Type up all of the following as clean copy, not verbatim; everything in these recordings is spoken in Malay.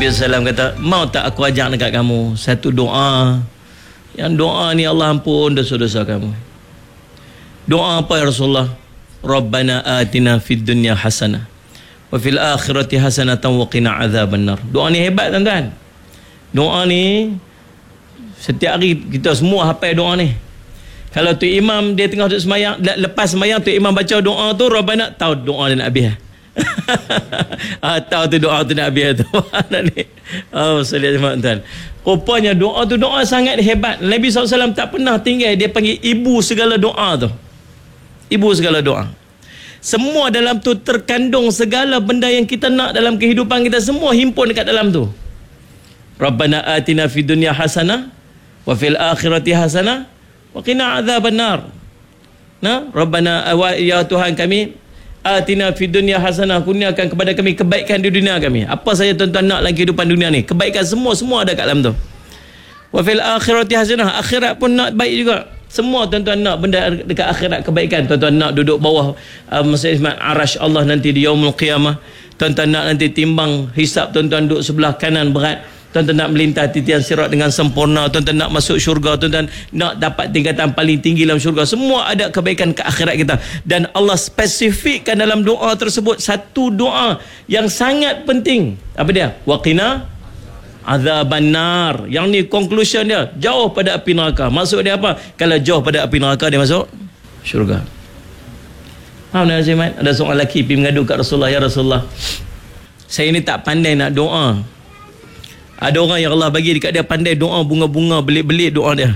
Nabi SAW kata, mau tak aku ajak dekat kamu satu doa, yang doa ni Allah ampun dosa-dosa kamu. Doa apa ya Rasulullah? Rabbana atina fid dunya hasanah wa fil akhirati hasanatan wa qina adzabannar. Doa ni hebat tuan-tuan. Doa ni setiap hari kita semua hafal doa ni. Kalau tu imam dia tengah duduk sembahyang, lepas sembahyang tu imam baca doa tu, Rabbana, tahu doa dia nak habis. Tahu tu doa tu nak habis tu. Oh, saya lihat tuan. Rupanya doa tu doa sangat hebat. Nabi SAW tak pernah tinggal, dia panggil ibu segala doa tu. Ibu segala doa. Semua dalam tu terkandung segala benda yang kita nak dalam kehidupan kita, semua himpun dekat dalam tu. Rabbana atina fid dunya hasanah wa fil akhirati hasanah wa qina adzabannar. Rabbana ya Tuhan kami, atina fid dunya hasanah, kurniakan kepada kami kebaikan di dunia kami. Apa saja tuan-tuan nak dalam kehidupan dunia ni, kebaikan semua ada kat dalam tu. Wa fil akhirati hasanah, akhirat pun nak baik juga. Semua tuan-tuan nak benda dekat akhirat kebaikan. Tuan-tuan nak duduk bawah masjid arash Allah nanti di yaumul qiyamah. Tuan-tuan nak nanti timbang hisap, tuan-tuan duduk sebelah kanan berat. Tuan-tuan nak melintasi titian sirat dengan sempurna. Tuan-tuan nak masuk syurga. Tuan-tuan nak dapat tingkatan paling tinggi dalam syurga. Semua ada kebaikan ke akhirat kita. Dan Allah spesifikkan dalam doa tersebut satu doa yang sangat penting. Apa dia? Waqina azabannar. Yang ni conclusion dia, jauh pada api neraka. Maksud dia apa? Kalau jauh pada api neraka, dia masuk syurga. Faham tak Zimat? Ada seorang lelaki pergi mengadu kat Rasulullah, ya Rasulullah, saya ni tak pandai nak doa. Ada orang yang Allah bagi dekat dia pandai doa bunga-bunga, belit-belit doa dia.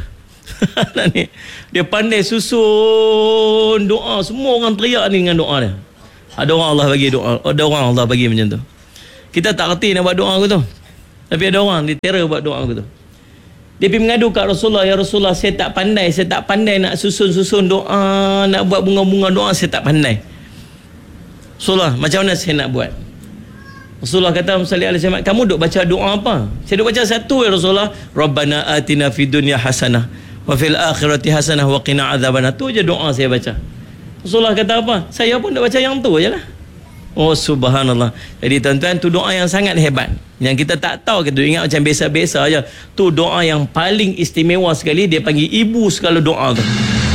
Dia pandai susun doa, semua orang teriak ni dengan doa dia. Ada orang Allah bagi doa, ada orang Allah bagi macam tu. Kita tak reti nak buat doa aku tu. Tapi ada orang dia terror buat doa aku tu. Dia pergi mengadu kat Rasulullah, ya Rasulullah, saya tak pandai nak susun-susun doa, nak buat bunga-bunga doa, saya tak pandai. Rasulullah, macam mana saya nak buat? Rasulullah kata, kamu duk baca doa apa? Saya duk baca satu, ya Rasulullah, Rabbana atina fid dunya hasanah wa fil akhirati hasanah wa qina adzabannar. Tu je doa saya baca. Rasulullah kata apa? Saya pun duk baca yang tu je lah. Oh subhanallah. Jadi tuan-tuan, tu doa yang sangat hebat, yang kita tak tahu, kita ingat macam biasa-biasa aja. Tu doa yang paling istimewa sekali, dia panggil ibu segala doa tu.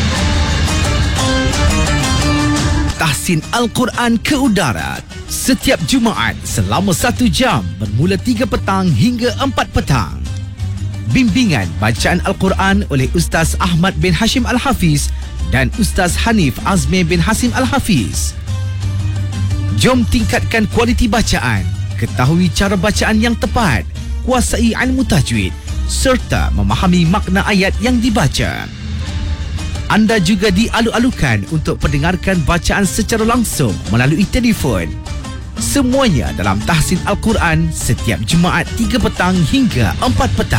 Tahsin Al-Quran ke udara setiap Jumaat selama 1 jam bermula 3 petang hingga 4 petang. Bimbingan bacaan Al-Quran oleh Ustaz Ahmad bin Hashim Al-Hafiz dan Ustaz Hanif Azmi bin Hasim Al-Hafiz. Jom tingkatkan kualiti bacaan, ketahui cara bacaan yang tepat, kuasai ilmu tajwid serta memahami makna ayat yang dibaca. Anda juga dialu-alukan untuk pendengarkan bacaan secara langsung melalui telefon. Semuanya dalam Tahsin Al-Quran setiap Jumaat 3 petang hingga 4 petang.